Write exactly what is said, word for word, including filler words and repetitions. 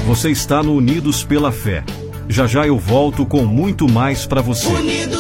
Você está no Unidos pela Fé. Já já eu volto com muito mais para você.